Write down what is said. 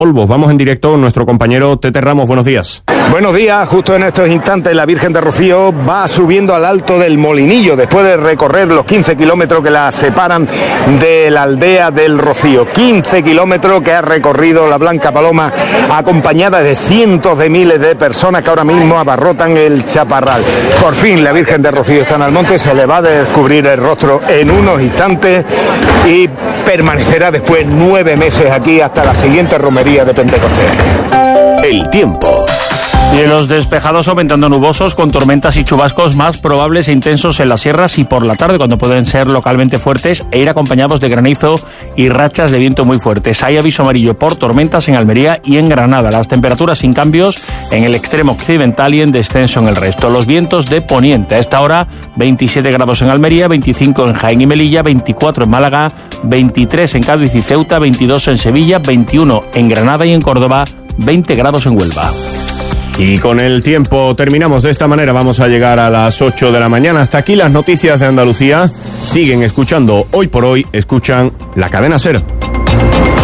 Polvos. Vamos en directo con nuestro compañero Tete Ramos. Buenos días. Buenos días. Justo en estos instantes la Virgen de Rocío va subiendo al Alto del Molinillo después de recorrer los 15 kilómetros que la separan de la aldea del Rocío. 15 kilómetros que ha recorrido la Blanca Paloma, acompañada de cientos de miles de personas que ahora mismo abarrotan el Chaparral. Por fin la Virgen de Rocío está en el monte, se le va a descubrir el rostro en unos instantes y permanecerá después 9 meses aquí hasta la siguiente romería de Pentecostés. El tiempo. Cielos despejados aumentando nubosos con tormentas y chubascos más probables e intensos en las sierras y por la tarde, cuando pueden ser localmente fuertes e ir acompañados de granizo y rachas de viento muy fuertes. Hay aviso amarillo por tormentas en Almería y en Granada. Las temperaturas sin cambios en el extremo occidental y en descenso en el resto. Los vientos de poniente. A esta hora 27 grados en Almería, 25 en Jaén y Melilla, 24 en Málaga, 23 en Cádiz y Ceuta, 22 en Sevilla, 21 en Granada y en Córdoba, 20 grados en Huelva. Y con el tiempo terminamos de esta manera. Vamos a llegar a las 8 de la mañana. Hasta aquí las noticias de Andalucía. Siguen escuchando Hoy por Hoy. Escuchan la cadena SER.